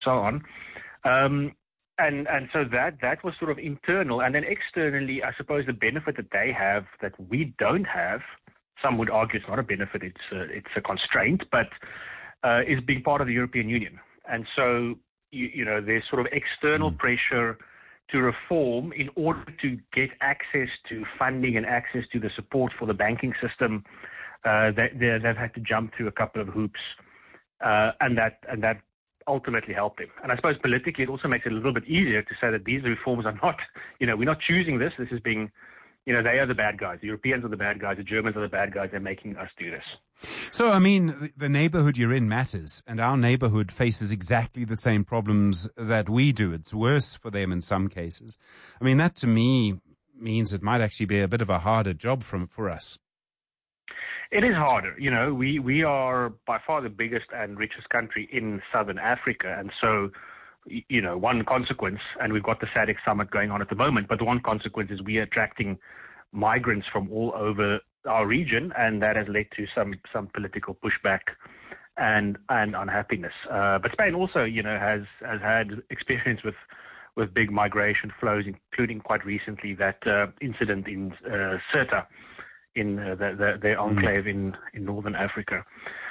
so on. And so that was sort of internal. And then externally, I suppose the benefit that they have that we don't have, some would argue it's not a benefit, it's a constraint, but is being part of the European Union. And so, there's sort of external pressure to reform in order to get access to funding and access to the support for the banking system. They've had to jump through a couple of hoops, and that ultimately helped them. And I suppose politically it also makes it a little bit easier to say that these reforms are not, we're not choosing this. This is being, they are the bad guys. The Europeans are the bad guys. The Germans are the bad guys. They're making us do this. So, I mean, the neighborhood you're in matters, and our neighborhood faces exactly the same problems that we do. It's worse for them in some cases. I mean, that to me means it might actually be a bit of a harder job for us. It is harder. We are by far the biggest and richest country in Southern Africa. And so, one consequence, and we've got the SADC summit going on at the moment, but the one consequence is we are attracting migrants from all over our region, and that has led to some political pushback and unhappiness. But Spain also, has had experience with big migration flows, including quite recently that incident in Ceuta, in their enclave in Northern Africa.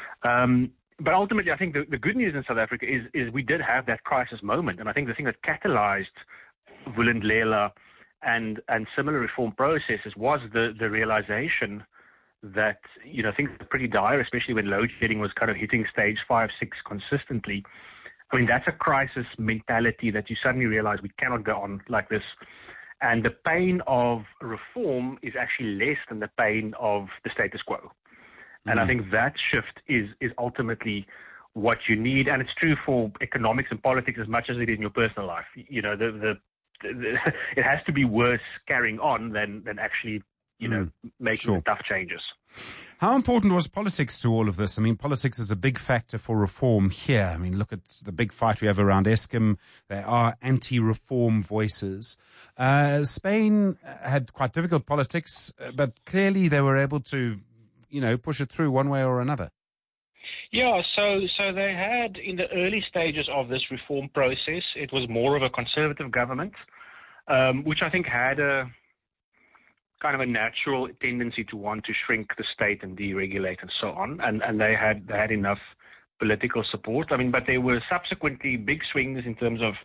But ultimately, I think the good news in South Africa is we did have that crisis moment. And I think the thing that catalyzed Vulindlela and similar reform processes was the realization that, things were pretty dire, especially when load shedding was kind of hitting stage 5, 6 consistently. I mean, that's a crisis mentality that you suddenly realize we cannot go on like this. And the pain of reform is actually less than the pain of the status quo. And I think that shift is ultimately what you need. And it's true for economics and politics as much as it is in your personal life. It has to be worse carrying on than actually, making the tough changes. How important was politics to all of this? I mean, politics is a big factor for reform here. I mean, look at the big fight we have around Eskom. There are anti-reform voices. Spain had quite difficult politics, but clearly they were able to, push it through one way or another. Yeah, so they had, in the early stages of this reform process, it was more of a conservative government, which I think had a kind of a natural tendency to want to shrink the state and deregulate and so on. And they had enough political support. I mean, but there were subsequently big swings in terms of,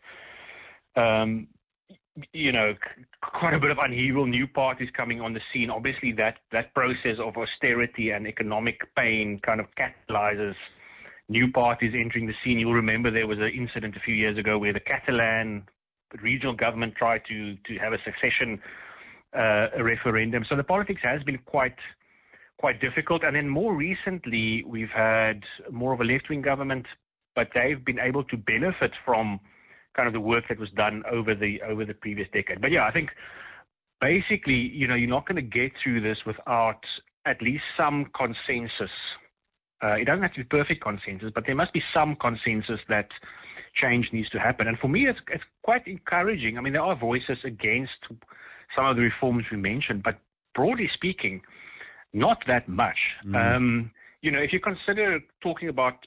quite a bit of upheaval, new parties coming on the scene. Obviously, that process of austerity and economic pain kind of catalyzes new parties entering the scene. You'll remember there was an incident a few years ago where the Catalan regional government tried to have a succession a referendum. So the politics has been quite difficult. And then more recently, we've had more of a left-wing government, but they've been able to benefit from kind of the work that was done over the previous decade. But yeah, I think basically, you're not going to get through this without at least some consensus. It doesn't have to be perfect consensus, but there must be some consensus that change needs to happen. And for me, it's quite encouraging. I mean, there are voices against some of the reforms we mentioned, but broadly speaking, not that much. If you consider talking about,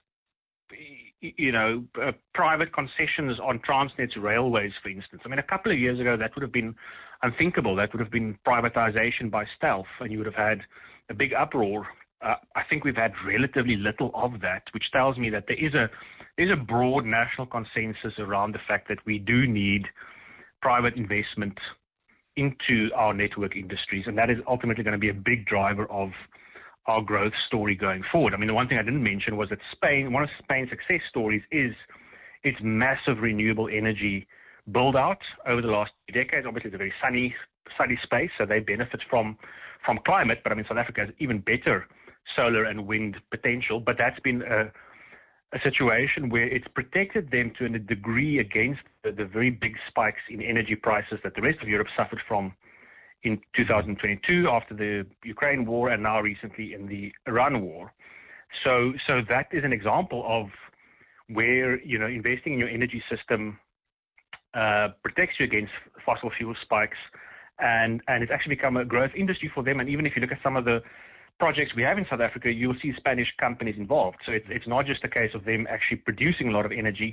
private concessions on Transnet's railways, for instance, I mean, a couple of years ago, that would have been unthinkable. That would have been privatization by stealth, and you would have had a big uproar. I think we've had relatively little of that, which tells me that there is a broad national consensus around the fact that we do need private investment into our network industries, and that is ultimately going to be a big driver of our growth story going forward. I mean, the one thing I didn't mention was that one of Spain's success stories is its massive renewable energy build out over the last decades. Obviously, it's a very sunny space, so they benefit from climate. But I mean, South Africa has even better solar and wind potential. But that's been a situation where it's protected them to a degree against the very big spikes in energy prices that the rest of Europe suffered from in 2022 after the Ukraine war and now recently in the Iran war. So that is an example of where, investing in your energy system protects you against fossil fuel spikes, and it's actually become a growth industry for them. And even if you look at some of the projects we have in South Africa, you'll see Spanish companies involved. So it's not just a case of them actually producing a lot of energy.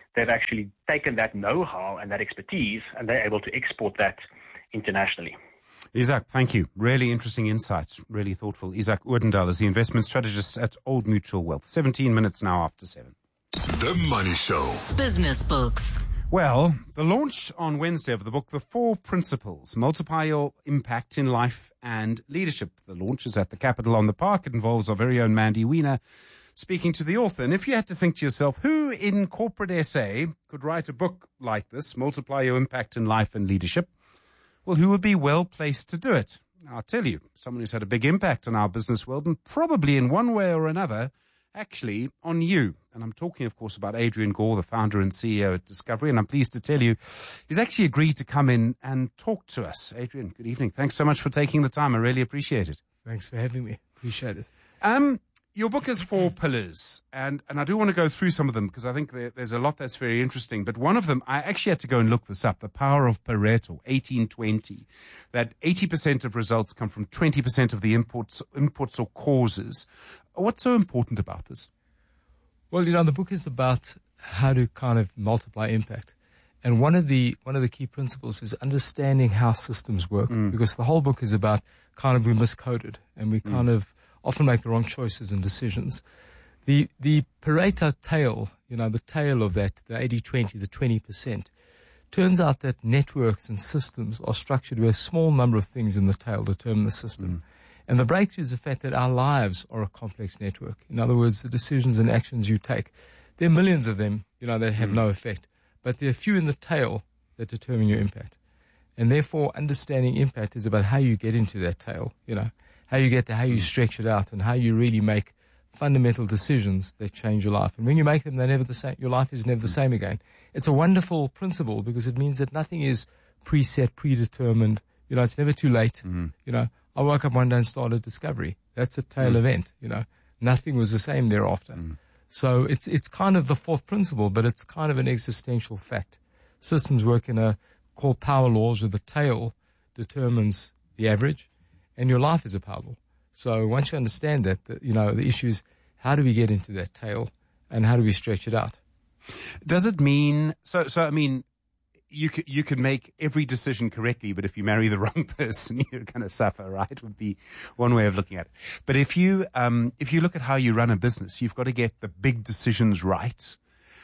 they've actually taken that know-how and that expertise, and they're able to export that internationally. Isak, thank you. Really interesting insights, really thoughtful. Isak Odendaal is the investment strategist at Old Mutual Wealth. 17 minutes now after 7. The Money Show. Business Books. Well, the launch on Wednesday of the book, The 4 Principles, Multiply Your Impact in Life and Leadership. The launch is at the Capitol on the Park. It involves our very own Mandy Wiener speaking to the author. And if you had to think to yourself, who in corporate SA could write a book like this, Multiply Your Impact in Life and Leadership? Well, who would be well placed to do it? I'll tell you, someone who's had a big impact on our business world, and probably in one way or another, actually on you. And I'm talking, of course, about Adrian Gore, the founder and CEO at Discovery. And I'm pleased to tell you, he's actually agreed to come in and talk to us. Adrian, good evening. Thanks so much for taking the time. I really appreciate it. Thanks for having me. Appreciate it. Your book has 4 pillars, and I do want to go through some of them because I think there's a lot that's very interesting. But one of them, I actually had to go and look this up, the power of Pareto, 18-20, that 80% of results come from 20% of the inputs or causes. What's so important about this? Well, the book is about how to kind of multiply impact. And one of the key principles is understanding how systems work, because the whole book is about kind of we miscoded and we kind of often make the wrong choices and decisions. The Pareto tail, the tail of that, the 80-20, the 20%, turns out that networks and systems are structured where a small number of things in the tail determine the system. And the breakthrough is the fact that our lives are a complex network. In other words, the decisions and actions you take, there are millions of them, that have no effect. But there are few in the tail that determine your impact. And therefore, understanding impact is about how you get into that tail, how you get there, how you stretch it out, and how you really make fundamental decisions that change your life. And when you make them, they're never the same. Your life is never the same again. It's a wonderful principle because it means that nothing is preset, predetermined. It's never too late. I woke up one day and started Discovery. That's a tail event. Nothing was the same thereafter. So it's kind of the 4th principle, but it's kind of an existential fact. Systems work called power laws, where the tail determines the average, and your life is a power law. So once you understand that, the issue is how do we get into that tail and how do we stretch it out? Does it mean, so I mean, you could make every decision correctly, but if you marry the wrong person, you're going to suffer, right? Would be one way of looking at it. But if you look at how you run a business, you've got to get the big decisions right.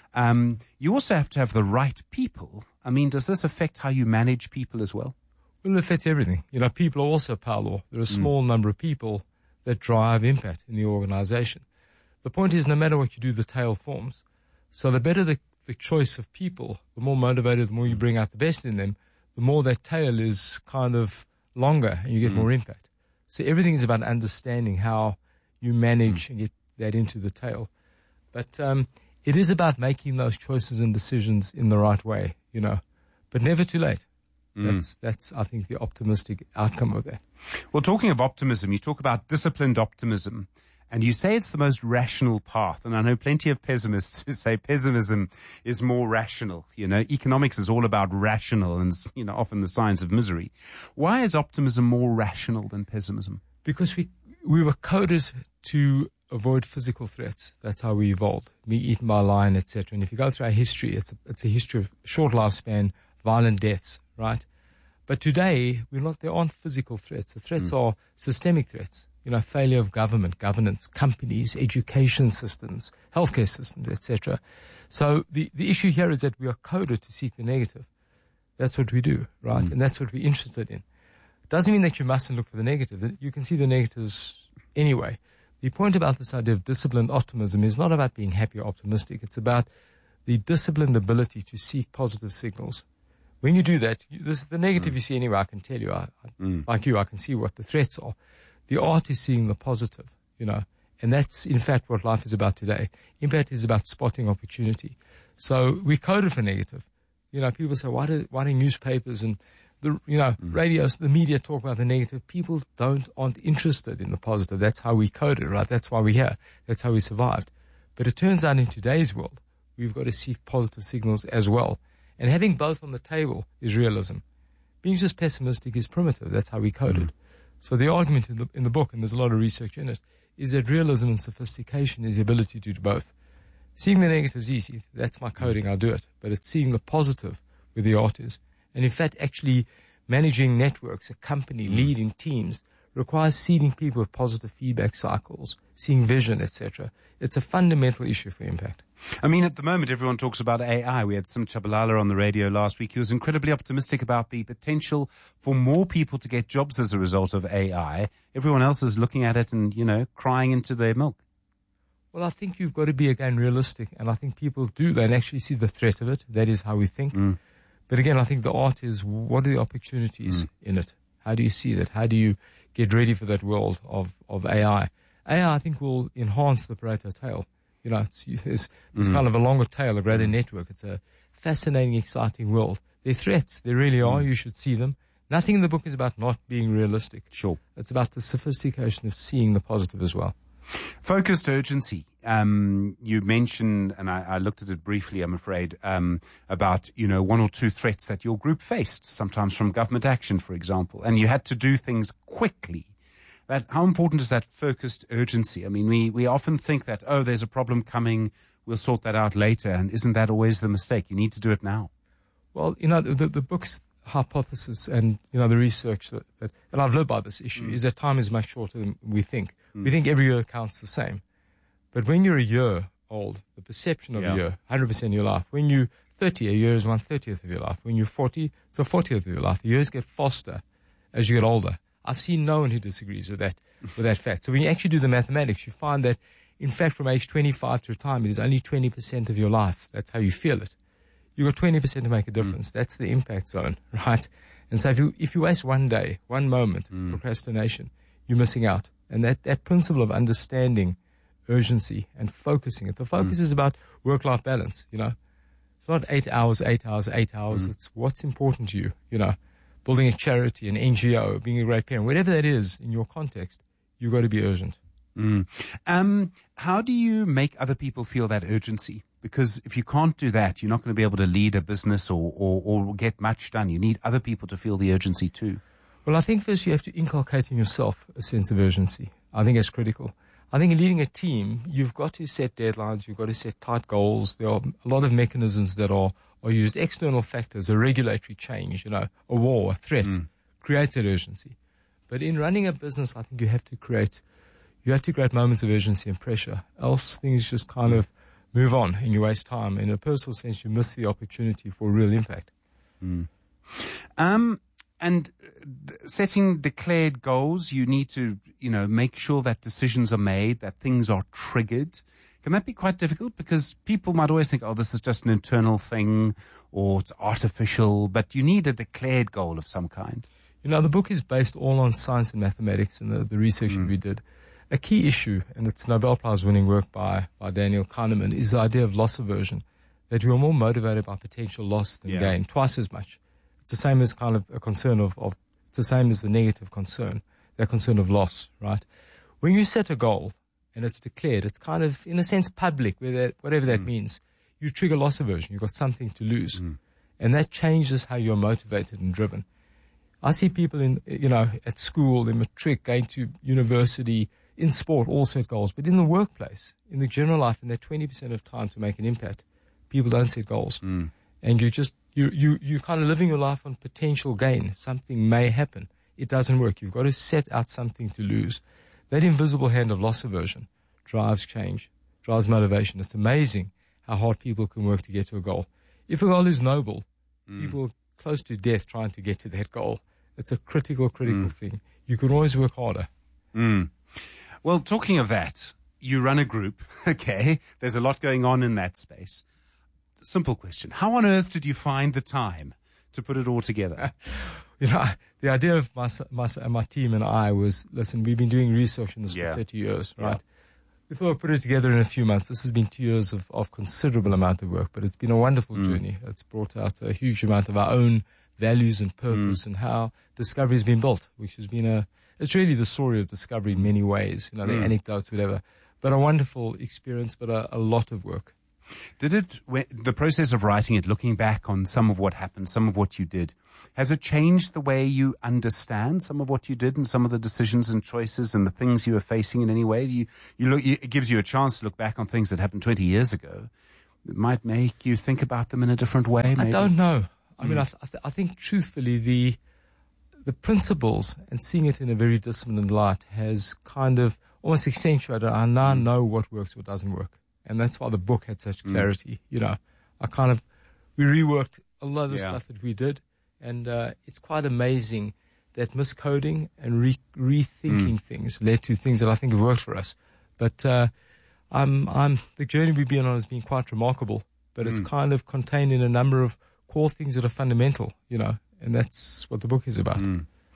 You also have to have the right people. I mean, does this affect how you manage people as well? Well, it affects everything. People are also power law. There are a small number of people that drive impact in the organization. The point is, no matter what you do, the tail forms. So the better the choice of people, the more motivated, the more you bring out the best in them, the more that tail is kind of longer and you get more impact. So everything is about understanding how you manage and get that into the tail. But it is about making those choices and decisions in the right way, but never too late. That's, I think, the optimistic outcome of that. Well, talking of optimism, you talk about disciplined optimism, and you say it's the most rational path. And I know plenty of pessimists who say pessimism is more rational. Economics is all about rational and, often the science of misery. Why is optimism more rational than pessimism? Because we were coded to avoid physical threats. That's how we evolved. Being eaten by a lion, etc. And if you go through our history, it's a history of short lifespan, violent deaths, right? But today, there aren't physical threats. The threats are systemic threats. Failure of government, governance, companies, education systems, healthcare systems, etc. So the issue here is that we are coded to seek the negative. That's what we do, right? And that's what we're interested in. It doesn't mean that you mustn't look for the negative. You can see the negatives anyway. The point about this idea of disciplined optimism is not about being happy or optimistic. It's about the disciplined ability to seek positive signals. When you do that, the negative you see anyway, I can tell you, like you, I can see what the threats are. The art is seeing the positive, and that's in fact what life is about today. Impact is about spotting opportunity. So we coded for negative. People say, why do newspapers and the radios, the media talk about the negative? People aren't interested in the positive. That's how we coded, right? That's why we're here. That's how we survived. But it turns out in today's world, we've got to seek positive signals as well. And having both on the table is realism. Being just pessimistic is primitive. That's how we coded. So the argument in the book, and there's a lot of research in it, is that realism and sophistication is the ability to do both. Seeing the negative is easy. That's my coding. I'll do it. But it's seeing the positive where the art is. And in fact, actually managing networks, a company, leading teams, requires seeding people with positive feedback cycles, seeing vision, etc. It's a fundamental issue for impact. I mean, at the moment, everyone talks about AI. We had Sim Chabalala on the radio last week. He was incredibly optimistic about the potential for more people to get jobs as a result of AI. Everyone else is looking at it and, crying into their milk. Well, I think you've got to be, again, realistic. And I think people do that and actually see the threat of it. That is how we think. But again, I think the art is, what are the opportunities in it? How do you see that? How do you get ready for that world of AI? AI, I think, will enhance the Pareto tail. There's kind of a longer tail, a greater network. It's a fascinating, exciting world. They're threats. They really are. You should see them. Nothing in the book is about not being realistic. Sure. It's about the sophistication of seeing the positive as well. Focused urgency. You mentioned, and I looked at it briefly, I'm afraid, about, one or two threats that your group faced, sometimes from government action, for example, and you had to do things quickly. How important is that focused urgency? I mean, we often think that, there's a problem coming, we'll sort that out later, and isn't that always the mistake? You need to do it now. Well, the book's hypothesis and, the research that and I've lived by this issue, is that time is much shorter than we think. We think every year counts the same. But when you're a year old, the perception of a year, 100% of your life. When you're 30, a year is 1/30th of your life. When you're 40, it's a 40th of your life. The years get faster as you get older. I've seen no one who disagrees with that fact. So when you actually do the mathematics, you find that, in fact, from age 25 to retirement is only 20% of your life. That's how you feel it. You've got 20% to make a difference. That's the impact zone, right? And so if you waste one day, one moment, procrastination, you're missing out. And that principle of understanding urgency and focusing it. The focus is about work-life balance, It's not 8 hours. It's what's important to you, Building a charity, an NGO, being a great parent, whatever that is in your context, you've got to be urgent. How do you make other people feel that urgency? Because if you can't do that, you're not going to be able to lead a business or get much done. You need other people to feel the urgency too. Well, I think first you have to inculcate in yourself a sense of urgency. I think it's critical. I think in leading a team, you've got to set deadlines. You've got to set tight goals. There are a lot of mechanisms that are used. External factors, a regulatory change, a war, a threat, creates that urgency. But in running a business, I think you have to create moments of urgency and pressure. Else things just kind of move on and you waste time. In a personal sense, you miss the opportunity for real impact. And setting declared goals, you need to, make sure that decisions are made, that things are triggered. Can that be quite difficult? Because people might always think, this is just an internal thing or it's artificial, but you need a declared goal of some kind. The book is based all on science and mathematics and the research that we did. A key issue, and it's Nobel Prize winning work by Daniel Kahneman, is the idea of loss aversion, that we are more motivated by potential loss than gain, twice as much. It's the same as kind of a concern it's the same as the negative concern, that concern of loss, right? When you set a goal and it's declared, it's kind of, in a sense, public, whatever that means. You trigger loss aversion. You've got something to lose. And that changes how you're motivated and driven. I see people at school, in matric, going to university, in sport, all set goals. But in the workplace, in the general life, in that 20% of time to make an impact, people don't set goals. And you're kind of living your life on potential gain. Something may happen. It doesn't work. You've got to set out something to lose. That invisible hand of loss aversion drives change, drives motivation. It's amazing how hard people can work to get to a goal. If a goal is noble, people are close to death trying to get to that goal. It's a critical thing. You can always work harder. Well, talking of that, you run a group, okay? There's a lot going on in that space. Simple question. How on earth did you find the time to put it all together? The idea of my team and I was, listen, we've been doing research on this for 30 years, right? We thought we'd put it together in a few months. This has been 2 years of considerable amount of work, but it's been a wonderful journey. It's brought out a huge amount of our own values and purpose and how Discovery has been built, which has been it's really the story of Discovery in many ways, the anecdotes, whatever. But a wonderful experience, but a lot of work. The process of writing it, looking back on some of what happened, some of what you did, has it changed the way you understand some of what you did and some of the decisions and choices and the things you were facing in any way? It gives you a chance to look back on things that happened 20 years ago. It might make you think about them in a different way, maybe? I don't know. I mean, I think truthfully, the principles and seeing it in a very disciplined light has kind of almost accentuated. I now know what works, what doesn't work. And that's why the book had such clarity. You know, we reworked a lot of the stuff that we did. And it's quite amazing that miscoding and rethinking things led to things that I think have worked for us. But the journey we've been on has been quite remarkable. But it's kind of contained in a number of core things that are fundamental, you know, and that's what the book is about.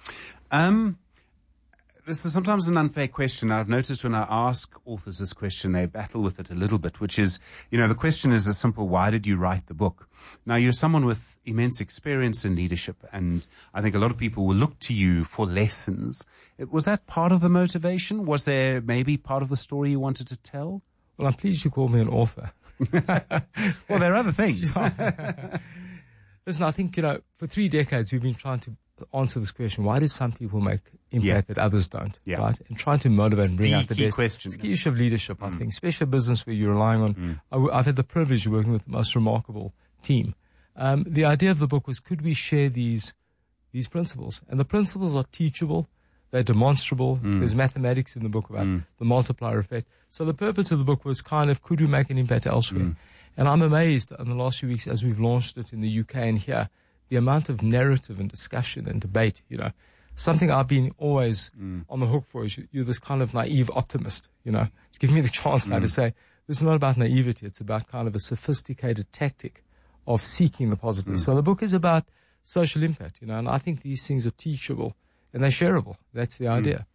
This is sometimes an unfair question. I've noticed when I ask authors this question, they battle with it a little bit, which is, you know, the question is as simple, why did you write the book? Now, you're someone with immense experience in leadership, and I think a lot of people will look to you for lessons. Was that part of the motivation? Was there maybe part of the story you wanted to tell? Well, I'm pleased you called me an author. Well, there are other things. Listen, I think, you know, for 3 decades we've been trying to answer this question. Why do some people make impact that others don't? Yeah. Right? And trying to motivate and bring out the best. Question. It's the key issue of leadership, I think, especially a business where you're relying on. I've had the privilege of working with the most remarkable team. The idea of the book was, could we share these principles? And the principles are teachable. They're demonstrable. There's mathematics in the book about the multiplier effect. So the purpose of the book was kind of, could we make an impact elsewhere? And I'm amazed in the last few weeks as we've launched it in the UK and here, the amount of narrative and discussion and debate, you know. Something I've been always on the hook for is you're this kind of naive optimist, you know. It's giving me the chance now to say, this is not about naivety. It's about kind of a sophisticated tactic of seeking the positive. So the book is about social impact, you know, and I think these things are teachable and they're shareable. That's the idea.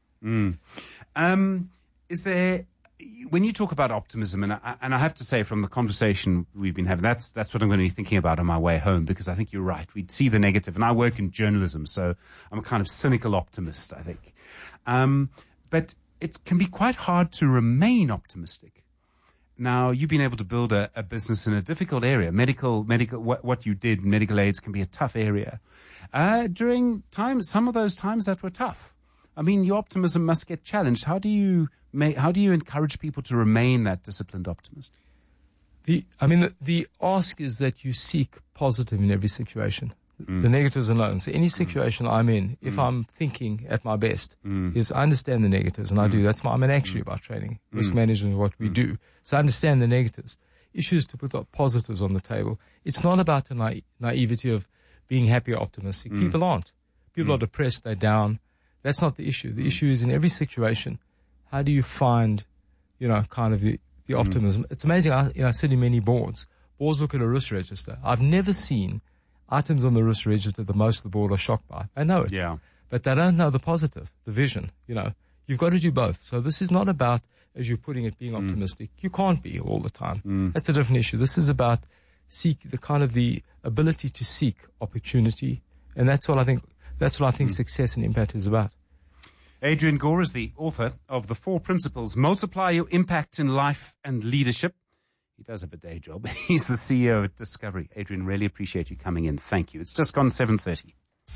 Is there, when you talk about optimism, and I have to say from the conversation we've been having, that's what I'm going to be thinking about on my way home, because I think you're right. We see the negative, and I work in journalism, so I'm a kind of cynical optimist, I think. But it can be quite hard to remain optimistic. Now, you've been able to build a business in a difficult area. Medical, what you did, medical aids can be a tough area. During some of those times that were tough, I mean, your optimism must get challenged. How do you encourage people to remain that disciplined optimist? The ask is that you seek positive in every situation. The negatives are known. So any situation I'm in, if I'm thinking at my best, is I understand the negatives, and I do. That's why I'm an actuary by training. Risk management is what we do. So I understand the negatives. Issues to put the positives on the table. It's not about the naivety of being happy or optimistic. People aren't. People are depressed, they're down. That's not the issue. The issue is in every situation, how do you find, you know, kind of the optimism? It's amazing. I sit in many boards. Boards look at a risk register. I've never seen items on the risk register that most of the board are shocked by. I know it. Yeah. But they don't know the positive, the vision. You know, you've got to do both. So this is not about, as you're putting it, being optimistic. You can't be all the time. That's a different issue. This is about the ability to seek opportunity. And that's what I think success and impact is about. Adrian Gore is the author of The 4 Principles, Multiply Your Impact in Life and Leadership. He does have a day job. He's the CEO at Discovery. Adrian, really appreciate you coming in. Thank you. It's just gone 7:30.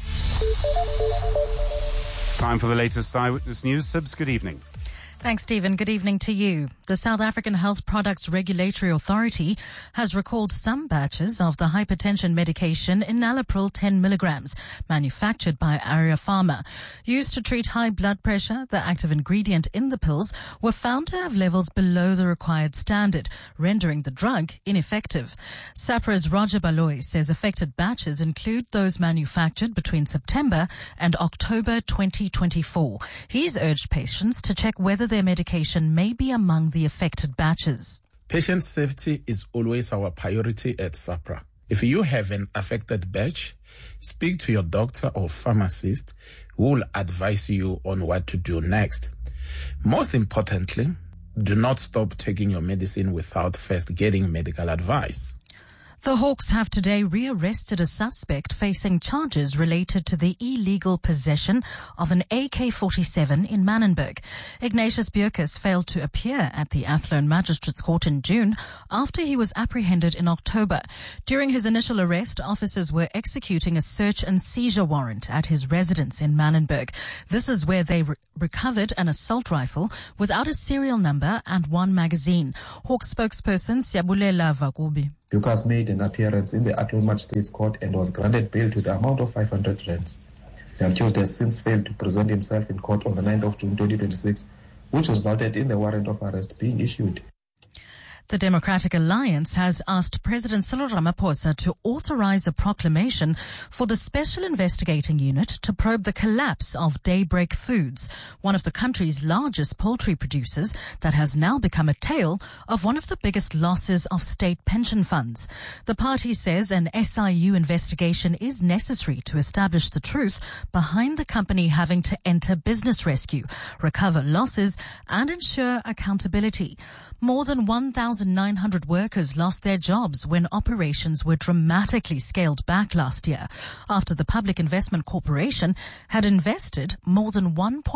Time for the latest Eyewitness News. Sibs, good evening. Thanks, Stephen. Good evening to you. The South African Health Products Regulatory Authority has recalled some batches of the hypertension medication enalapril 10 milligrams, manufactured by Aria Pharma. Used to treat high blood pressure, the active ingredient in the pills were found to have levels below the required standard, rendering the drug ineffective. SAHPRA's Roger Baloy says affected batches include those manufactured between September and October 2024. He's urged patients to check whether their medication may be among the affected batches. Patient safety is always our priority at SAHPRA. If you have an affected batch, speak to your doctor or pharmacist who will advise you on what to do next. Most importantly, do not stop taking your medicine without first getting medical advice. The Hawks have today rearrested a suspect facing charges related to the illegal possession of an AK-47 in Manenberg. Ignatius Bierkes failed to appear at the Athlone Magistrates Court in June after he was apprehended in October. During his initial arrest, officers were executing a search and seizure warrant at his residence in Manenberg. This is where they recovered an assault rifle without a serial number and one magazine. Hawks spokesperson Siabulela Vakubi. Bierkes made an appearance in the Athlone Magistrates Court and was granted bail to the amount of 500 rands. The accused has since failed to present himself in court on the 9th of June 2026, which resulted in the warrant of arrest being issued. The Democratic Alliance has asked President Cyril Ramaphosa to authorize a proclamation for the Special Investigating Unit to probe the collapse of Daybreak Foods, one of the country's largest poultry producers that has now become a tale of one of the biggest losses of state pension funds. The party says an SIU investigation is necessary to establish the truth behind the company having to enter business rescue, recover losses, and ensure accountability. More than 1,900 workers lost their jobs when operations were dramatically scaled back last year after the Public Investment Corporation had invested more than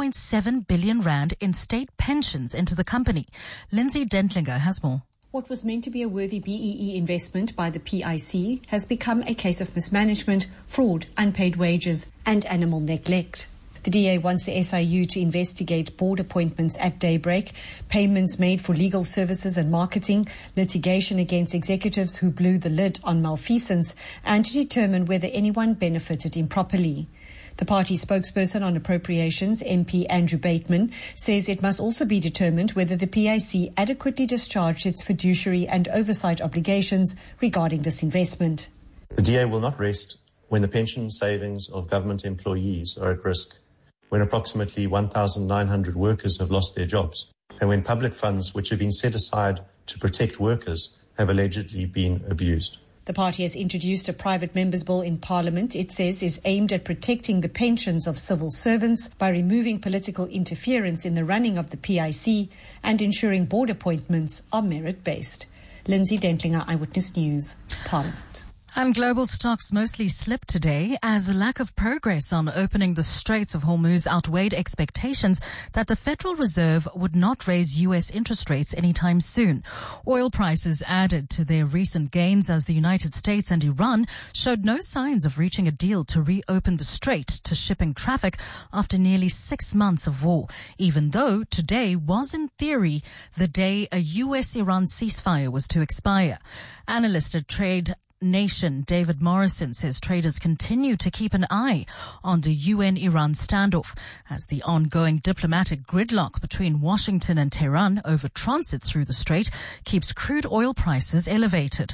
1.7 billion rand in state pensions into the company. Lindsay Dentlinger has more. What was meant to be a worthy BEE investment by the PIC has become a case of mismanagement, fraud, unpaid wages, and animal neglect. The DA wants the SIU to investigate board appointments at Daybreak, payments made for legal services and marketing, litigation against executives who blew the lid on malfeasance, and to determine whether anyone benefited improperly. The party spokesperson on appropriations, MP Andrew Bateman, says it must also be determined whether the PIC adequately discharged its fiduciary and oversight obligations regarding this investment. The DA will not rest when the pension savings of government employees are at risk, when approximately 1,900 workers have lost their jobs, and when public funds which have been set aside to protect workers have allegedly been abused. The party has introduced a private members' bill in Parliament it says is aimed at protecting the pensions of civil servants by removing political interference in the running of the PIC and ensuring board appointments are merit-based. Lindsay Dentlinger, Eyewitness News, Parliament. And global stocks mostly slipped today as a lack of progress on opening the Straits of Hormuz outweighed expectations that the Federal Reserve would not raise U.S. interest rates anytime soon. Oil prices added to their recent gains as the United States and Iran showed no signs of reaching a deal to reopen the strait to shipping traffic after nearly 6 months of war, even though today was in theory the day a U.S.-Iran ceasefire was to expire. Analyst at Trade Nation David Morrison says traders continue to keep an eye on the UN-Iran standoff as the ongoing diplomatic gridlock between Washington and Tehran over transit through the strait keeps crude oil prices elevated.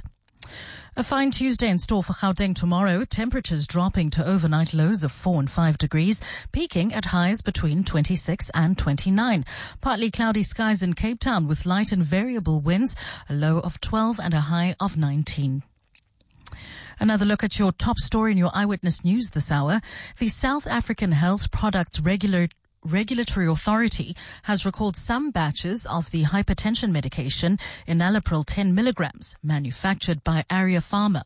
A fine Tuesday in store for Gauteng tomorrow, temperatures dropping to overnight lows of 4 and 5 degrees, peaking at highs between 26 and 29. Partly cloudy skies in Cape Town with light and variable winds, a low of 12 and a high of 19. Another look at your top story in your Eyewitness News this hour. The South African Health Products Regulatory Authority has recalled some batches of the hypertension medication enalapril 10 milligrams, manufactured by Arya Pharma.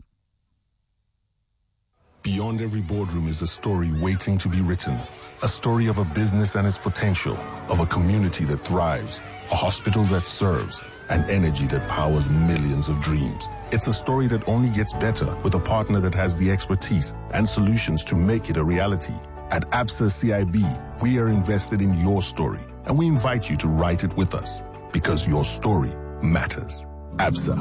Beyond every boardroom is a story waiting to be written. A story of a business and its potential, of a community that thrives, a hospital that serves, and energy that powers millions of dreams. It's a story that only gets better with a partner that has the expertise and solutions to make it a reality. At Absa CIB, we are invested in your story, and we invite you to write it with us, because your story matters. Absa,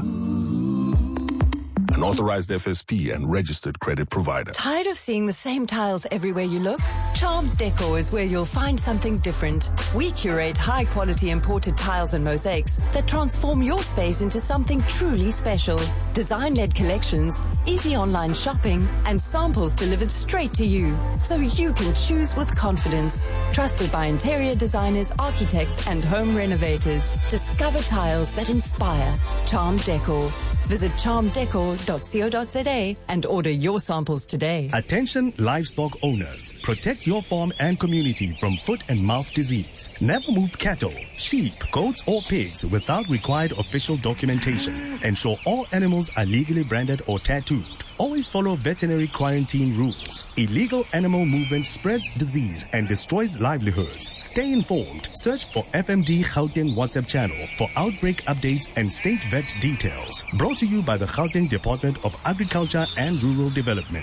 an authorized FSP and registered credit provider. Tired of seeing the same tiles everywhere you look? Charmed Decor is where you'll find something different. We curate high-quality imported tiles and mosaics that transform your space into something truly special. Design-led collections, easy online shopping, and samples delivered straight to you, so you can choose with confidence. Trusted by interior designers, architects, and home renovators. Discover tiles that inspire. Charmed Decor. Visit charmdecor.co.za and order your samples today. Attention livestock owners. Protect your farm and community from foot and mouth disease. Never move cattle, sheep, goats or pigs without required official documentation. Ensure all animals are legally branded or tattooed. Always follow veterinary quarantine rules. Illegal animal movement spreads disease and destroys livelihoods. Stay informed. Search for FMD Gauteng WhatsApp channel for outbreak updates and state vet details. Brought to you by the Gauteng Department of Agriculture and Rural Development.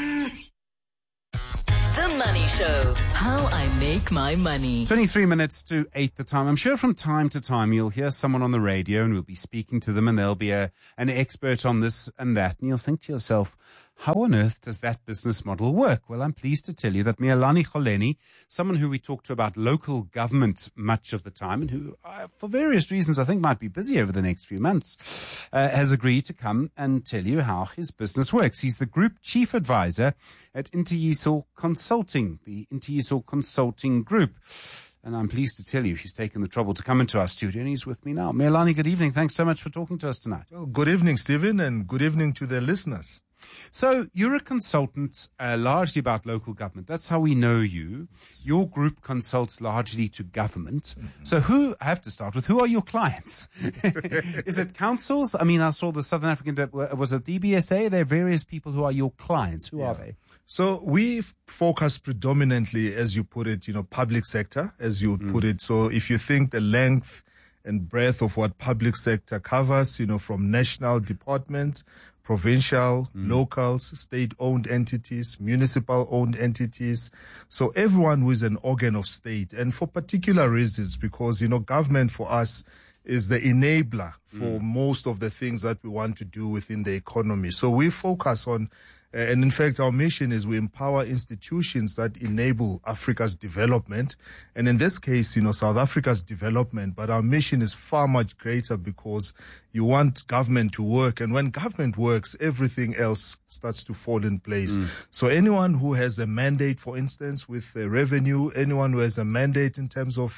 The Money Show. How I make my money. 23 minutes to 8 the time. I'm sure from time to time you'll hear someone on the radio and we'll be speaking to them and they'll be an expert on this and that. And you'll think to yourself, how on earth does that business model work? Well, I'm pleased to tell you that Mealani Kholeni, someone who we talk to about local government much of the time and who, for various reasons, I think might be busy over the next few months, has agreed to come and tell you how his business works. He's the Group Chief Advisor at Intiyiso Consulting, the Intiyiso Consulting Group. And I'm pleased to tell you he's taken the trouble to come into our studio and he's with me now. Mealani, good evening. Thanks so much for talking to us tonight. Well, good evening, Stephen, and good evening to the listeners. So you're a consultant largely about local government. That's how we know you. Your group consults largely to government. Mm-hmm. So I have to start with, who are your clients? Is it councils? I mean, I saw the Southern African, was it DBSA? There are various people who are your clients. Who are they? So we focus predominantly, as you put it, public sector, as you would put it. So if you think the length and breadth of what public sector covers, from national departments, provincial, locals, state-owned entities, municipal-owned entities. So everyone who is an organ of state, and for particular reasons, because, government for us is the enabler for most of the things that we want to do within the economy. So we focus on, and in fact, our mission is we empower institutions that enable Africa's development. And in this case, South Africa's development. But our mission is far much greater because you want government to work. And when government works, everything else starts to fall in place. So anyone who has a mandate, for instance, with revenue, anyone who has a mandate in terms of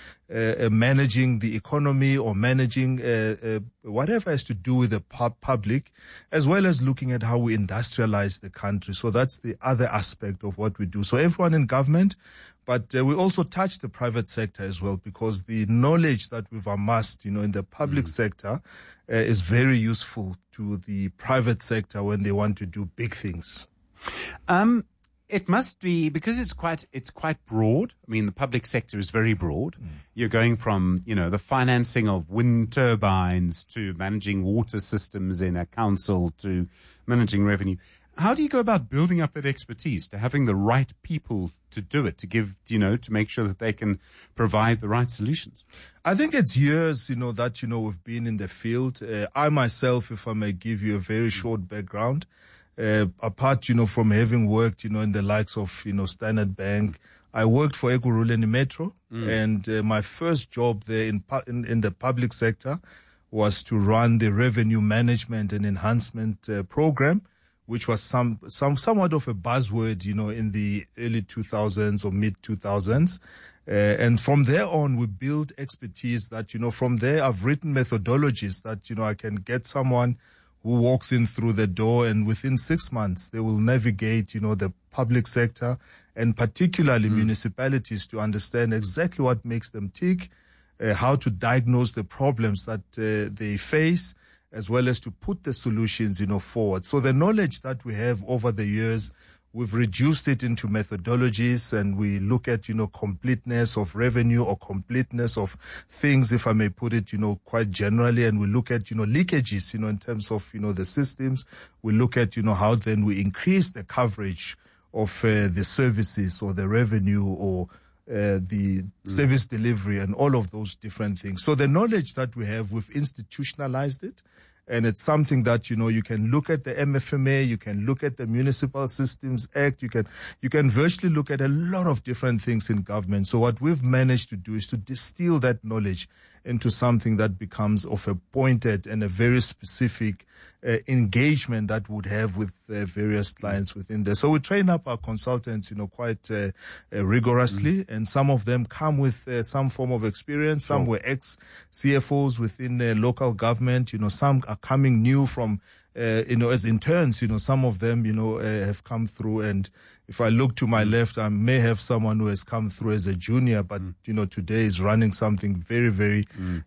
managing the economy or managing whatever has to do with the public, as well as looking at how we industrialize the country. So that's the other aspect of what we do. So everyone in government, but we also touch the private sector as well, because the knowledge that we've amassed, in the public sector is very useful to the private sector when they want to do big things. It must be, because it's quite broad. I mean, the public sector is very broad. You're going from, the financing of wind turbines to managing water systems in a council to managing revenue. How do you go about building up that expertise, to having the right people to do it, to give, to make sure that they can provide the right solutions? I think it's years, that, we've been in the field. I myself, if I may give you a very short background, apart, from having worked, in the likes of, Standard Bank, I worked for Ekurhuleni Metro, and my first job there in the public sector was to run the revenue management and enhancement program, which was somewhat of a buzzword, in the early 2000s or mid 2000s. And from there on, we built expertise that, from there I've written methodologies that, I can get someone who walks in through the door and within 6 months, they will navigate, the public sector and particularly municipalities to understand exactly what makes them tick, how to diagnose the problems that they face, as well as to put the solutions, forward. So the knowledge that we have over the years, we've reduced it into methodologies, and we look at, completeness of revenue or completeness of things, if I may put it, quite generally. And we look at, leakages, in terms of, the systems. We look at, how then we increase the coverage of the services or the revenue or the service delivery and all of those different things. So the knowledge that we have, we've institutionalized it. And it's something that, you can look at the MFMA, you can look at the Municipal Systems Act, you can virtually look at a lot of different things in government. So what we've managed to do is to distill that knowledge into something that becomes of a pointed and a very specific engagement that would have with various clients within there. So we train up our consultants, quite rigorously, and some of them come with some form of experience. Some were ex-CFOs within local government. Some are coming new from, as interns. Some of them, have come through. And if I look to my left, I may have someone who has come through as a junior, but today is running something very, very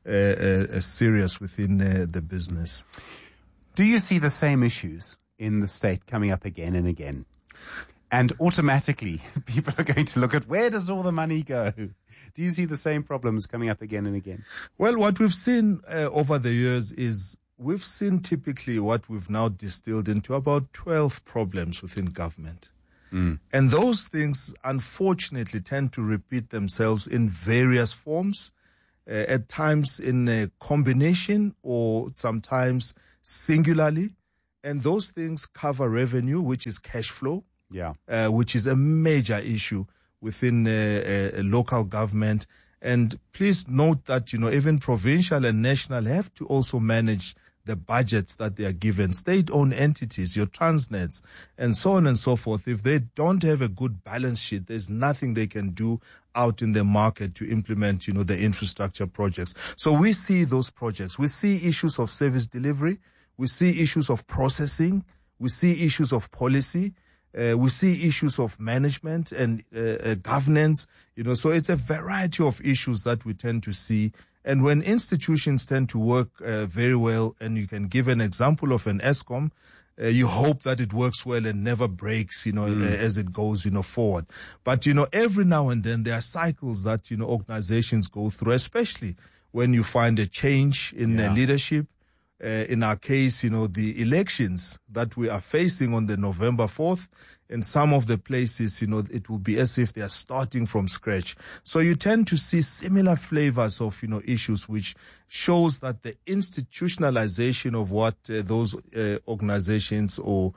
serious within the business. Do you see the same issues in the state coming up again and again? And automatically, people are going to look at, where does all the money go? Do you see the same problems coming up again and again? Well, what we've seen over the years is we've seen typically what we've now distilled into about 12 problems within government. And those things, unfortunately, tend to repeat themselves in various forms, at times in a combination or sometimes singularly. And those things cover revenue, which is cash flow, which is a major issue within a local government. And please note that, even provincial and national have to also manage the budgets that they are given. State-owned entities, your Transnets, and so on and so forth. If they don't have a good balance sheet, there's nothing they can do out in the market to implement, the infrastructure projects. So we see those projects. We see issues of service delivery. We see issues of processing. We see issues of policy. We see issues of management and governance. So it's a variety of issues that we tend to see. And when institutions tend to work very well, and you can give an example of an Eskom, you hope that it works well and never breaks, as it goes, forward. But, every now and then there are cycles that, organizations go through, especially when you find a change in leadership. In our case, the elections that we are facing on the November 4th, in some of the places, it will be as if they are starting from scratch. So you tend to see similar flavors of, issues, which shows that the institutionalization of what those organizations or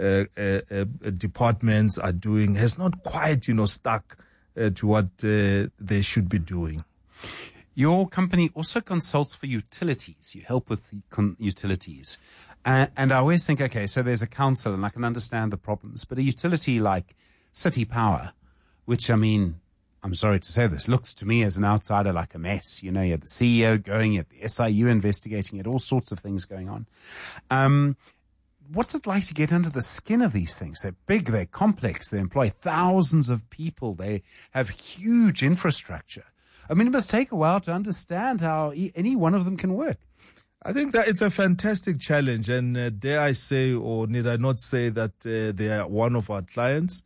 departments are doing has not quite, stuck to what they should be doing. Your company also consults for utilities. You help with utilities. And I always think, okay, so there's a council and I can understand the problems, but a utility like City Power, which, I'm sorry to say this, looks to me as an outsider like a mess. You had the CEO going, you had the SIU investigating, you had all sorts of things going on. What's it like to get under the skin of these things? They're big, they're complex, they employ thousands of people, they have huge infrastructure. It must take a while to understand how any one of them can work. I think that it's a fantastic challenge, and dare I say, or need I not say, that they are one of our clients.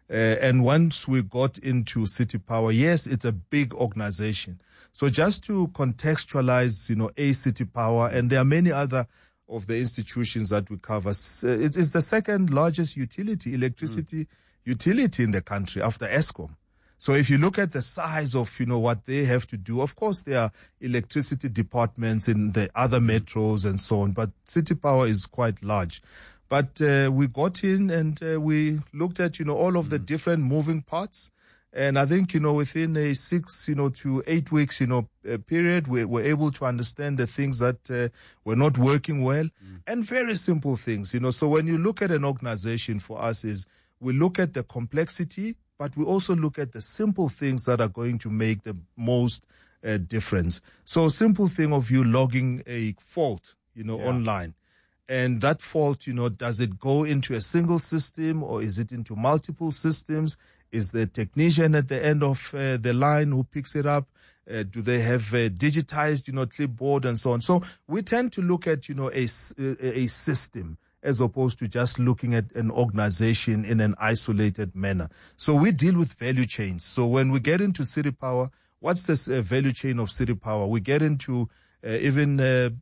And once we got into City Power, yes, it's a big organization. So just to contextualize, a City Power, and there are many other of the institutions that we cover. It's the second largest electricity utility in the country after Eskom. So if you look at the size of, what they have to do, of course, there are electricity departments in the other metros and so on, but City Power is quite large. But we got in and we looked at, all of the different moving parts. And I think, within a 6, to 8 weeks, period, we were able to understand the things that were not working well and very simple things, So when you look at an organization, for us is we look at the complexity, but we also look at the simple things that are going to make the most difference. So a simple thing of you logging a fault, online. And that fault, does it go into a single system or is it into multiple systems? Is the technician at the end of the line who picks it up? Do they have digitized, clipboard and so on? So we tend to look at, a system, as opposed to just looking at an organization in an isolated manner. So we deal with value chains. So when we get into City Power, what's this value chain of City Power? We get into even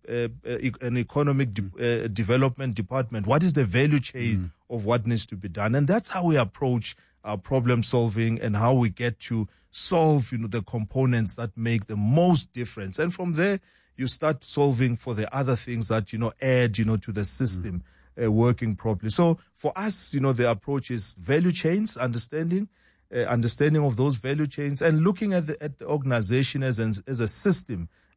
an economic development department. What is the value chain of what needs to be done? And that's how we approach our problem solving and how we get to solve, the components that make the most difference. And from there, you start solving for the other things that, add, to the system. Working properly. So for us, the approach is value chains, understanding of those value chains, and looking at the organization as a system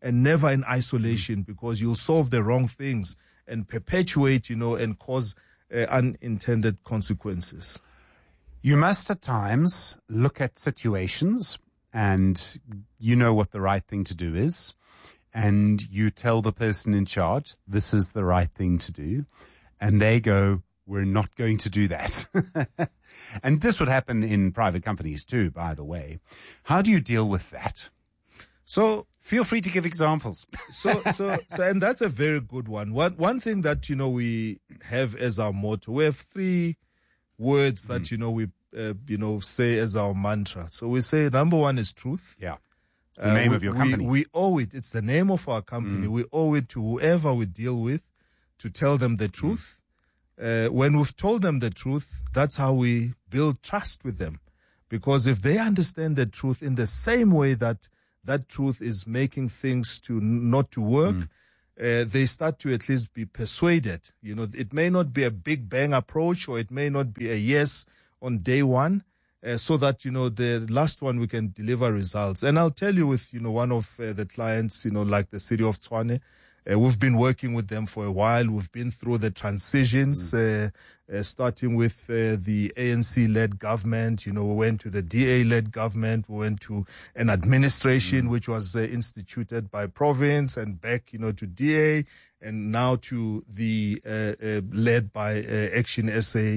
and never in isolation, because you'll solve the wrong things and perpetuate, and cause unintended consequences. You must at times look at situations and you know what the right thing to do is, and you tell the person in charge, this is the right thing to do, and they go, we're not going to do that. And this would happen in private companies too, by the way. How do you deal with that? So feel free to give examples. So, and that's a very good one. One thing that, we have as our motto, we have 3 words that, we, say as our mantra. So we say, number 1 is truth. Yeah. It's the name of your company. We owe it. It's the name of our company. We owe it to whoever we deal with to tell them the truth. When we've told them the truth, that's how we build trust with them. Because if they understand the truth in the same way that truth is making things not to work, they start to at least be persuaded. It may not be a big bang approach, or it may not be a yes on day one, so that, the last one we can deliver results. And I'll tell you with, one of the clients, like the city of Tshwane, we've been working with them for a while. We've been through the transitions, starting with the ANC-led government. We went to the DA-led government. We went to an administration which was instituted by province, and back, to DA, and now to the led by Action SA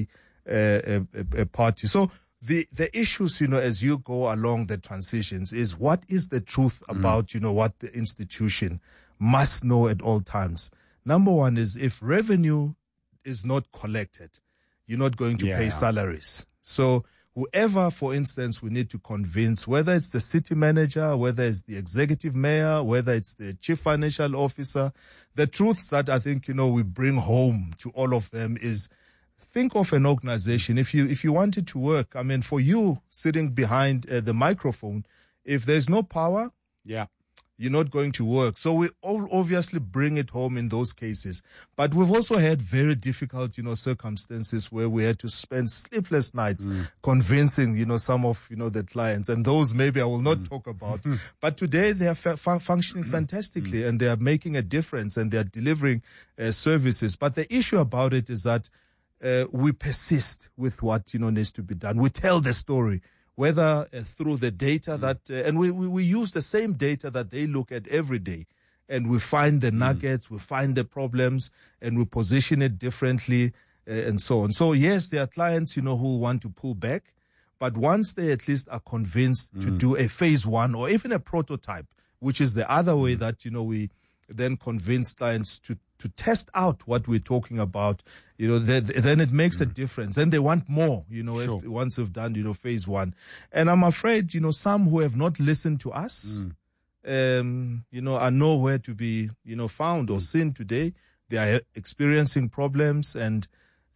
party. So the issues, as you go along the transitions, is what is the truth about, what the institution must know at all times. Number 1 is, if revenue is not collected, you're not going to pay salaries. So whoever, for instance, we need to convince, whether it's the city manager, whether it's the executive mayor, whether it's the chief financial officer, the truths that I think, we bring home to all of them is, think of an organization. If you want it to work, for you sitting behind the microphone, if there's no power, you're not going to work. So we obviously bring it home in those cases. But we've also had very difficult, circumstances where we had to spend sleepless nights convincing, some of, the clients. And those maybe I will not talk about. But today they are functioning fantastically, and they are making a difference, and they are delivering services. But the issue about it is that we persist with what, needs to be done. We tell the story, whether through the data that, and we use the same data that they look at every day, and we find the nuggets, we find the problems, and we position it differently, and so on. So yes, there are clients, who want to pull back, but once they at least are convinced to do a phase 1 or even a prototype, which is the other way that, we then convince clients to test out what we're talking about, then it makes a difference. Then they want more, once they've done, phase 1. And I'm afraid, some who have not listened to us, are nowhere to be, found or seen today. They are experiencing problems, and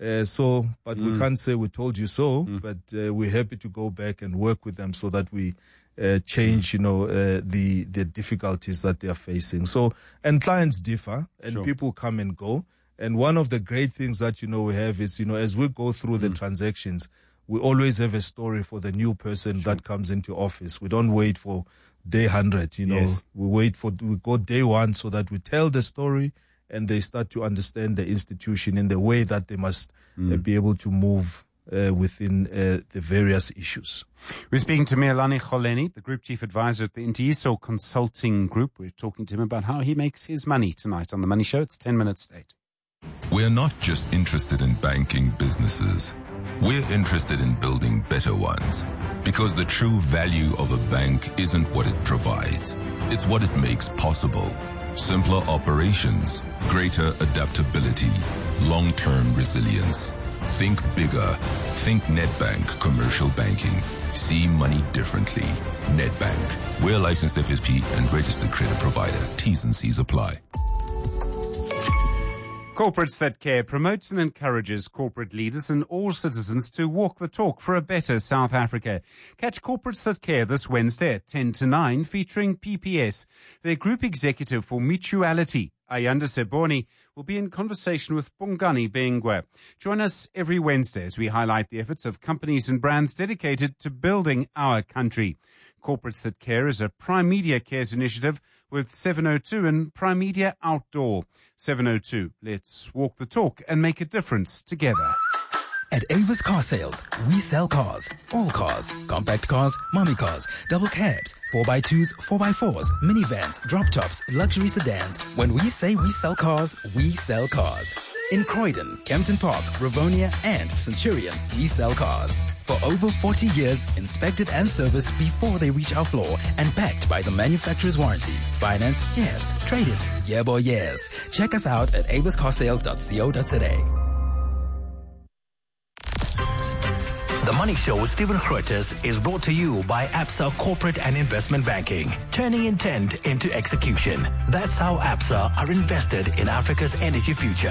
but we can't say we told you so, but we're happy to go back and work with them so that we change, the difficulties that they are facing. So, and clients differ, and people come and go. And one of the great things that, we have is, as we go through the transactions, we always have a story for the new person that comes into office. We don't wait for day 100, we go day 1 so that we tell the story, and they start to understand the institution in the way that they must be able to move within the various issues. We're speaking to Mealani Kholeni, the Group Chief Advisor at the Intiiso Consulting Group. We're talking to him about how he makes his money tonight on The Money Show. It's 10 minutes to 8. We're not just interested in banking businesses. We're interested in building better ones. Because the true value of a bank isn't what it provides. It's what it makes possible. Simpler operations, greater adaptability, long-term resilience. Think bigger. Think Nedbank Commercial Banking. See money differently. Nedbank. We're a licensed FSP and registered credit provider. T's and C's apply. Corporates That Care promotes and encourages corporate leaders and all citizens to walk the talk for a better South Africa. Catch Corporates That Care this Wednesday at 10 to 9, featuring PPS, their group executive for Mutuality, Ayanda Seboni will be in conversation with Bongani Bengwe. Join us every Wednesday as we highlight the efforts of companies and brands dedicated to building our country. Corporates That Care is a Prime Media Cares initiative with 702 and Prime Media Outdoor. 702, let's walk the talk and make a difference together. At Avis Car Sales, we sell cars. All cars. Compact cars, mommy cars, double cabs, 4x2s, 4x4s, minivans, drop tops, luxury sedans. When we say we sell cars, we sell cars. In Croydon, Kempton Park, Rivonia, and Centurion, we sell cars. For over 40 years, inspected and serviced before they reach our floor and backed by the manufacturer's warranty. Finance? Yes. Trade it? Yeah, boy, yes. Check us out at aviscarsales.co.za. The Money Show with Stephen Grootes is brought to you by Absa Corporate and Investment Banking, turning intent into execution. That's how Absa are invested in Africa's energy future.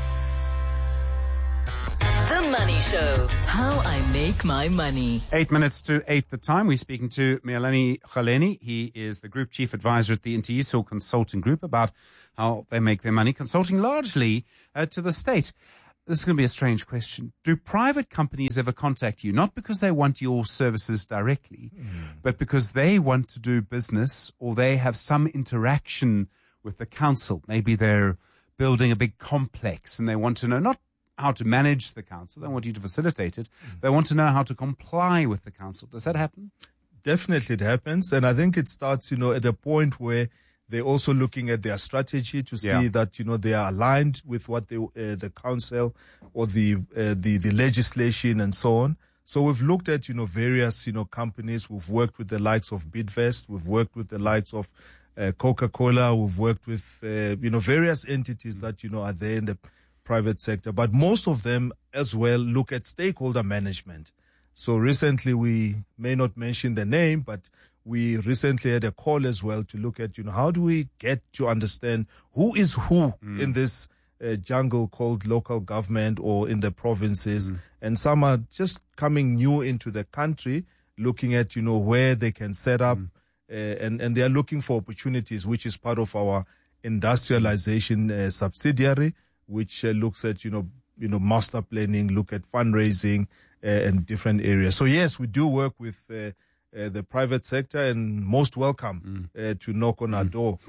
The Money Show, how I make my money. 8 minutes to 8 the time. We're speaking to Mealani Kgaleni. He is the Group Chief Advisor at the Intiyiso Consulting Group about how they make their money, consulting largely to the state. This is going to be a strange question. Do private companies ever contact you, not because they want your services directly, but because they want to do business or they have some interaction with the council? Maybe they're building a big complex and they want to know not how to manage the council. They want you to facilitate it. They want to know how to comply with the council. Does that happen? Definitely it happens. And I think it starts, at a point where they're also looking at their strategy to see that, they are aligned with what the council or the legislation and so on. So we've looked at, various, companies. We've worked with the likes of Bidvest. We've worked with the likes of Coca-Cola. We've worked with, various entities that, are there in the private sector. But most of them as well look at stakeholder management. So recently we may not mention the name, but we recently had a call as well to look at, how do we get to understand who is who in this jungle called local government or in the provinces. And some are just coming new into the country, looking at, where they can set up and they are looking for opportunities, which is part of our industrialization subsidiary, which looks at, master planning, look at fundraising and different areas. So yes, we do work with the private sector, and most welcome to knock on our door.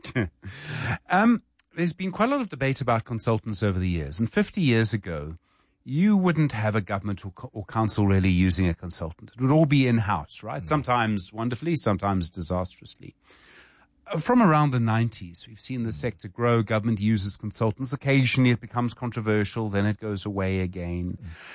There's been quite a lot of debate about consultants over the years. And 50 years ago, you wouldn't have a government or council really using a consultant. It would all be in-house, right? Sometimes wonderfully, sometimes disastrously. From around the 90s, we've seen the sector grow. Government uses consultants. Occasionally it becomes controversial. Then it goes away again.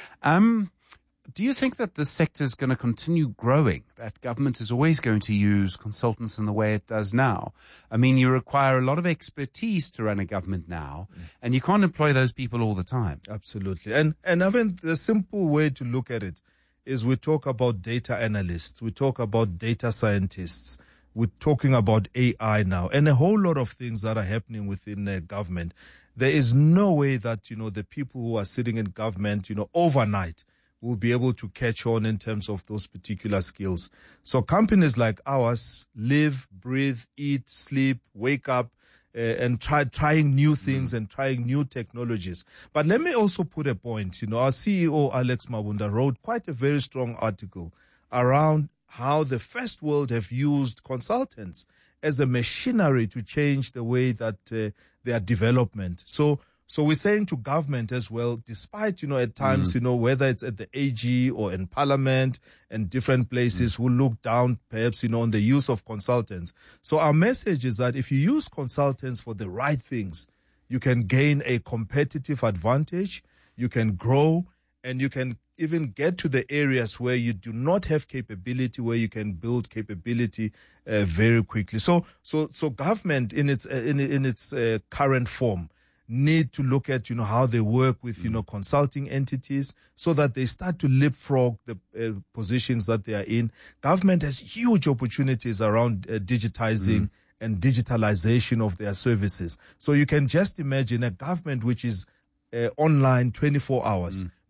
Do you think that this sector is going to continue growing, that government is always going to use consultants in the way it does now? I mean, you require a lot of expertise to run a government now, and you can't employ those people all the time. Absolutely. And I think the simple way to look at it is we talk about data analysts, we talk about data scientists, we're talking about AI now, and a whole lot of things that are happening within the government. There is no way that, the people who are sitting in government, overnight, will be able to catch on in terms of those particular skills. So companies like ours live, breathe, eat, sleep, wake up, and trying new things and trying new technologies. But let me also put a point. Our CEO, Alex Mabunda, wrote quite a very strong article around how the first world have used consultants as a machinery to change the way that their development. So we're saying to government as well, despite, at times, whether it's at the AG or in parliament and different places who look down perhaps, on the use of consultants. So our message is that if you use consultants for the right things, you can gain a competitive advantage, you can grow, and you can even get to the areas where you do not have capability, where you can build capability very quickly. So government in its current form need to look at, how they work with, consulting entities so that they start to leapfrog the positions that they are in. Government has huge opportunities around digitizing and digitalization of their services. So you can just imagine a government which is online 24 hours,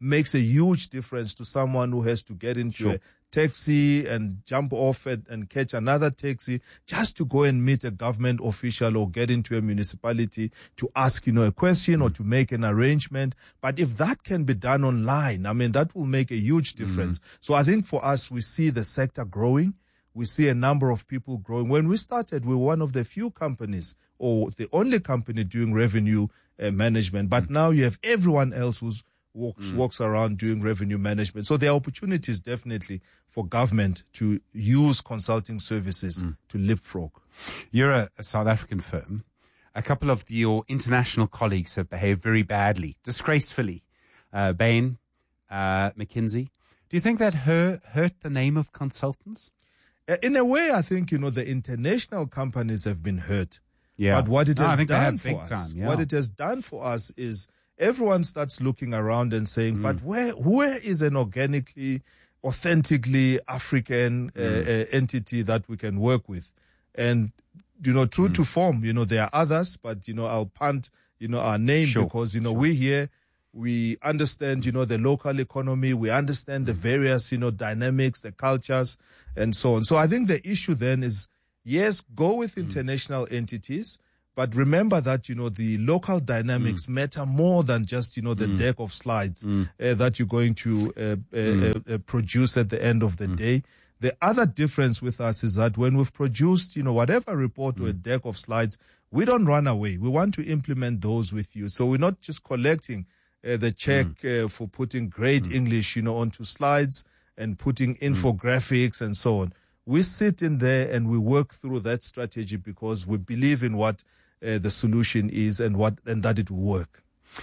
makes a huge difference to someone who has to get into a taxi and jump off it and catch another taxi just to go and meet a government official or get into a municipality to ask, a question or to make an arrangement. But if that can be done online, I mean, that will make a huge difference. So I think for us, we see the sector growing. We see a number of people growing. When we started, we were one of the few companies or the only company doing revenue management. But now you have everyone else who's walks around doing revenue management. So there are opportunities definitely for government to use consulting services to leapfrog. You're a South African firm. A couple of your international colleagues have behaved very badly, disgracefully. Bain, McKinsey. Do you think that hurt the name of consultants? In a way, I think, the international companies have been hurt. Yeah. But what it has done for us, what it has done for us is everyone starts looking around and saying, but where is an organically, authentically African entity that we can work with? And, true to form, there are others, but, I'll punt, our name because, we here, we understand, the local economy, we understand the various, dynamics, the cultures, and so on. So I think the issue then is, yes, go with international entities, but remember that, the local dynamics matter more than just, the deck of slides that you're going to produce at the end of the day. The other difference with us is that when we've produced, whatever report or a deck of slides, we don't run away. We want to implement those with you. So we're not just collecting the check for putting great English, onto slides and putting infographics and so on. We sit in there and we work through that strategy because we believe in what the solution is and that it will work.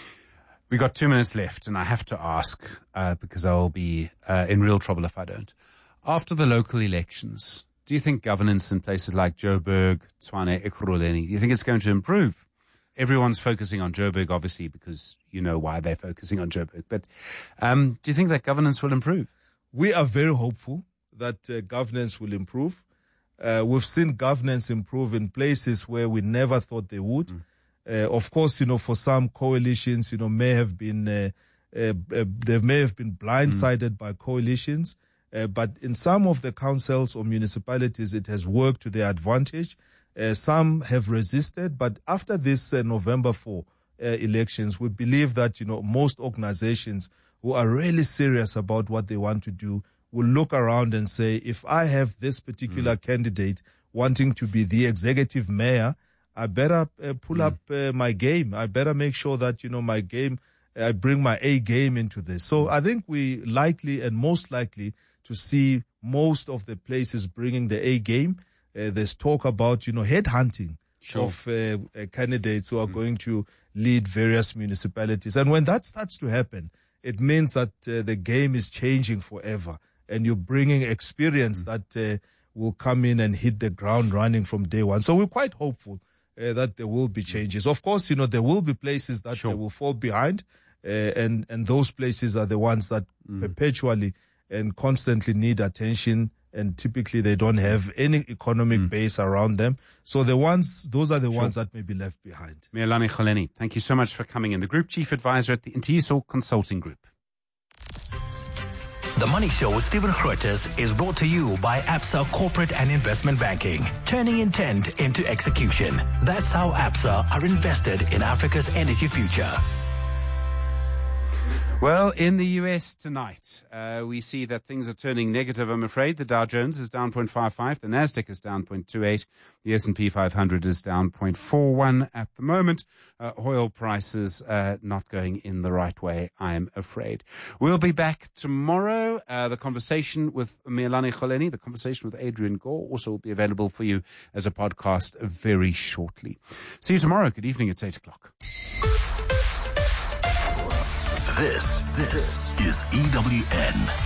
We got 2 minutes left, and I have to ask because I'll be in real trouble if I don't. After the local elections, do you think governance in places like Joburg, Tshwane, Ekurhuleni, do you think it's going to improve? Everyone's focusing on Joburg, obviously, because you know why they're focusing on Joburg. But do you think that governance will improve? We are very hopeful that governance will improve. We've seen governance improve in places where we never thought they would. Of course, for some coalitions, may have been they may have been blindsided by coalitions. But in some of the councils or municipalities, it has worked to their advantage. Some have resisted, but after this November 4 elections, we believe that, most organizations who are really serious about what they want to do will look around and say, if I have this particular candidate wanting to be the executive mayor, I better pull up my game. I better make sure that, my game, I bring my A game into this. So I think we likely and most likely to see most of the places bringing the A game. There's talk about, headhunting of candidates who are going to lead various municipalities. And when that starts to happen, it means that the game is changing forever. And you're bringing experience that will come in and hit the ground running from day one. So we're quite hopeful that there will be changes. Of course, there will be places that will fall behind. And those places are the ones that perpetually and constantly need attention. And typically they don't have any economic base around them. So those are the ones that may be left behind. Mealani Kholeni, thank you so much for coming in. The Group Chief Advisor at the Intiso Consulting Group. The Money Show with Stephen Grootes is brought to you by Absa Corporate and Investment Banking, turning intent into execution. That's how Absa are invested in Africa's energy future. Well, in the US tonight, we see that things are turning negative, I'm afraid. The Dow Jones is down 0.55. The Nasdaq is down 0.28. The S&P 500 is down 0.41 at the moment. Oil prices not going in the right way, I'm afraid. We'll be back tomorrow. The conversation with Mealani Kholeni, the conversation with Adrian Gore, also will be available for you as a podcast very shortly. See you tomorrow. Good evening. It's 8 o'clock. This is EWN.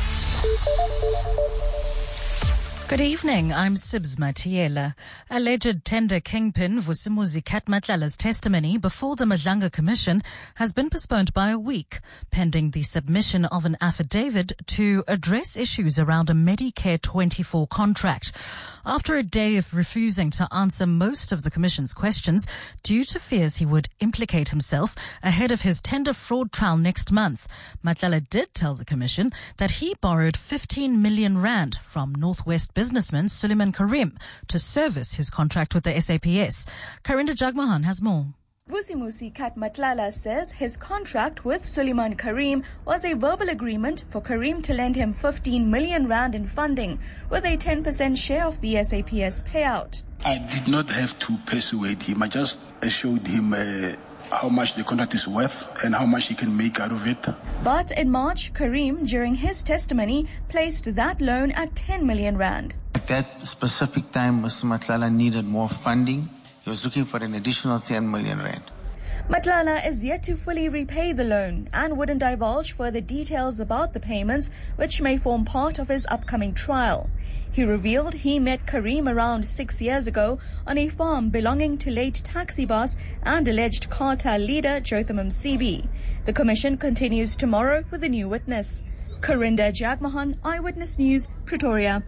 Good evening, I'm Sibs Matiela. Alleged tender kingpin Vusimuzi Katmatlala's testimony before the Madlanga Commission has been postponed by a week, pending the submission of an affidavit to address issues around a Medicare 24 contract. after a day of refusing to answer most of the Commission's questions due to fears he would implicate himself ahead of his tender fraud trial next month. Matlala did tell the Commission that he borrowed 15 million rand from Northwest businessman Suleiman Karim to service his contract with the SAPS. Karinda Jagmohan has more. Vusimusi Kat Matlala says his contract with Suleiman Karim was a verbal agreement for Karim to lend him 15 million rand in funding with a 10% share of the SAPS payout. I did not have to persuade him. I just showed him how much the contract is worth and how much he can make out of it. But in March, Karim, during his testimony, placed that loan at 10 million rand. At that specific time, Mr. Matlala needed more funding. He was looking for an additional 10 million rand. Matlala is yet to fully repay the loan and wouldn't divulge further details about the payments, which may form part of his upcoming trial. He revealed he met Karim around 6 years ago on a farm belonging to late taxi boss and alleged cartel leader Jotham Msibi. The commission continues tomorrow with a new witness. Karinda Jagmohan, Eyewitness News, Pretoria.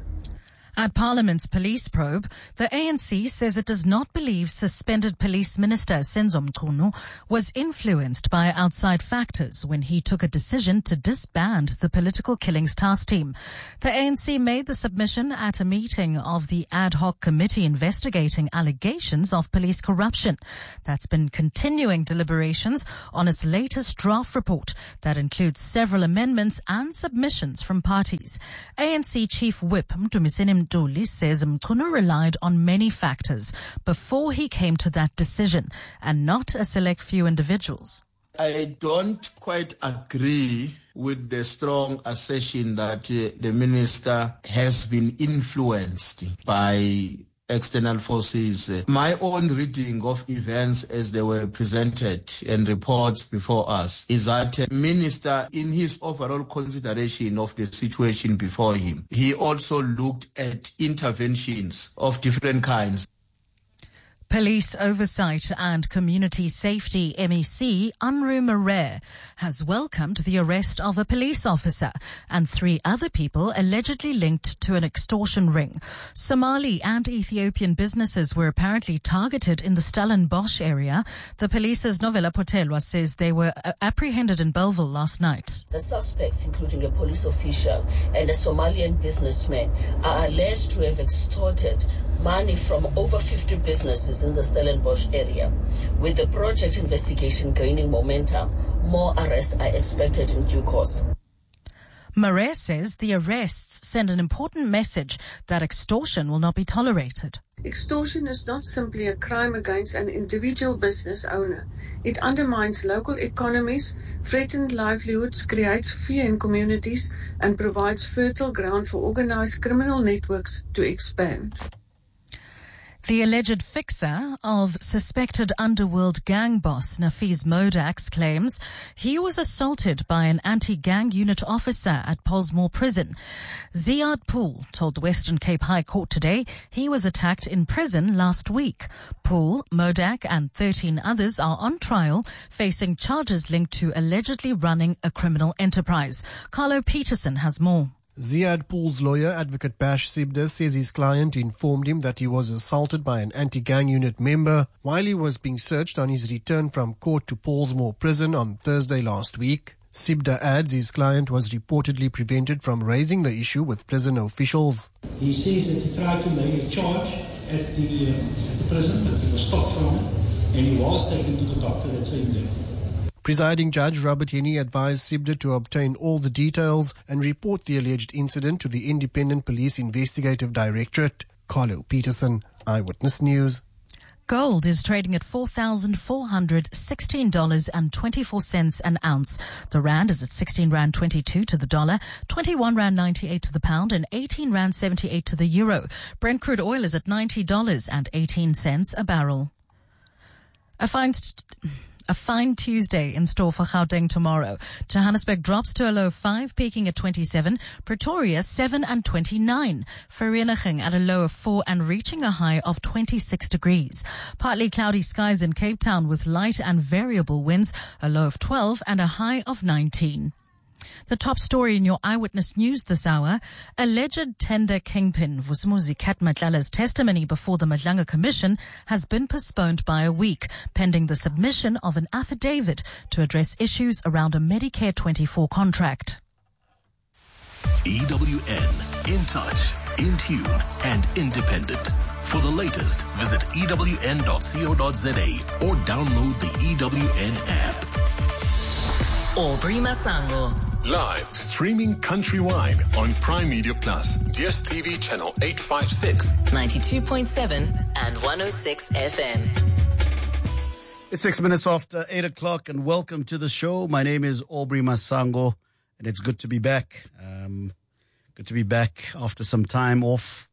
At Parliament's police probe, the ANC says it does not believe suspended Police Minister Senzo Mchunu was influenced by outside factors when he took a decision to disband the Political Killings Task Team. The ANC made the submission at a meeting of the ad hoc committee investigating allegations of police corruption. That's been continuing deliberations on its latest draft report that includes several amendments and submissions from parties. ANC Chief Whip Mdumiseni Mduli says Mchunu relied on many factors before he came to that decision and not a select few individuals. I don't quite agree with the strong assertion that the minister has been influenced by external forces. My own reading of events as they were presented and reports before us is that the minister, in his overall consideration of the situation before him, he also looked at interventions of different kinds. Police Oversight and Community Safety MEC Unru Maré has welcomed the arrest of a police officer and 3 other people allegedly linked to an extortion ring. Somali and Ethiopian businesses were apparently targeted in the Stellenbosch area. The police's Novella Potelwa says they were apprehended in Bellville last night. The suspects, including a police official and a Somalian businessman, are alleged to have extorted money from over 50 businesses in the Stellenbosch area. With the project investigation gaining momentum, more arrests are expected in due course. Maré says the arrests send an important message that extortion will not be tolerated. Extortion is not simply a crime against an individual business owner. It undermines local economies, threatens livelihoods, creates fear in communities, and provides fertile ground for organized criminal networks to expand. The alleged fixer of suspected underworld gang boss Nafiz Modax claims he was assaulted by an anti-gang unit officer at Pollsmoor Prison. Ziad Pool told the Western Cape High Court today he was attacked in prison last week. Pool, Modak and 13 others are on trial, facing charges linked to allegedly running a criminal enterprise. Carlo Peterson has more. Ziad Pool's lawyer, Advocate Bash Sibda, says his client informed him that he was assaulted by an anti-gang unit member while he was being searched on his return from court to Pollsmoor Prison on Thursday last week. Sibda adds his client was reportedly prevented from raising the issue with prison officials. He says that he tried to lay a charge at the prison, but he was stopped from it, and he was taken to the doctor that same day. Presiding Judge Robert Henny advised Sibda to obtain all the details and report the alleged incident to the Independent Police Investigative Directorate. Carlo Peterson, Eyewitness News. Gold is trading at $4,416.24 an ounce. The rand is at 16 rand 22 to the dollar, 21 rand 98 to the pound, and 18 rand 78 to the euro. Brent crude oil is at $90.18 a barrel. A fine Tuesday in store for Gauteng tomorrow. Johannesburg drops to a low of 5, peaking at 27. Pretoria 7 and 29. Vereeniging at a low of 4 and reaching a high of 26 degrees. Partly cloudy skies in Cape Town with light and variable winds, a low of 12 and a high of 19. The top story in your Eyewitness News this hour, alleged tender kingpin Vusumuzi Kat Matlala's testimony before the Madlanga Commission has been postponed by a week, pending the submission of an affidavit to address issues around a Medicare 24 contract. EWN, in touch, in tune, and independent. For the latest, visit ewn.co.za or download the EWN app. Aubrey Masango. Live streaming countrywide on Prime Media Plus, DSTV channel 856, 92.7 and 106 FM. It's 6 minutes after 8 o'clock and welcome to the show. My name is Aubrey Masango and it's good to be back. Good to be back after some time off.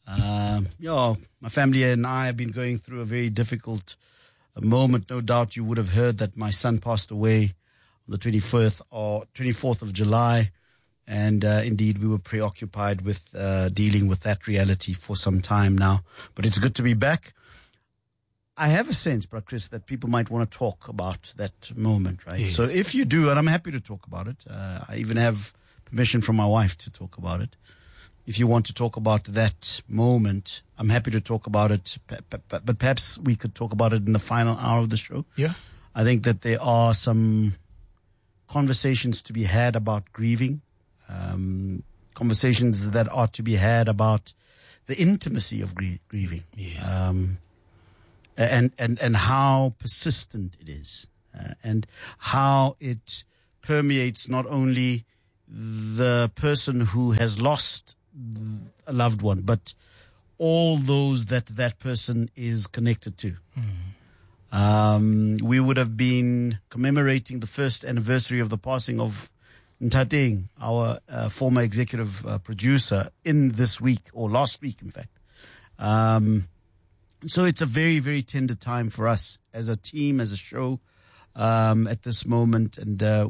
My family and I have been going through a very difficult moment. No doubt you would have heard that my son passed away the 24th of July. And indeed, we were preoccupied with dealing with that reality for some time now. But it's good to be back. I have a sense, Brother Chris, that people might want to talk about that moment, right? Yes. So if you do, and I'm happy to talk about it, I even have permission from my wife to talk about it. If you want to talk about that moment, I'm happy to talk about it. But perhaps we could talk about it in the final hour of the show. Yeah. I think that there are some conversations to be had about grieving, conversations that are to be had about the intimacy of grieving, Yes. and how persistent it is, and how it permeates not only the person who has lost a loved one, but all those that person is connected to. We would have been commemorating the first anniversary of the passing of Ntateng, our former executive producer, in this week, or last week, in fact. So it's a very, very tender time for us as a team, as a show, at this moment. And